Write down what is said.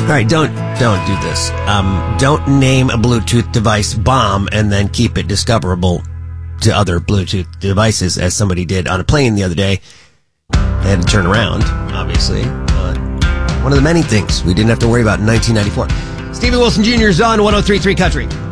All right, don't do this. Don't name a Bluetooth device bomb and then keep it discoverable to other Bluetooth devices, as somebody did on a plane the other day. They had to turn around, obviously. One of the many things we didn't have to worry about in 1994. Stevie Wilson Jr. is on 103.3 Country.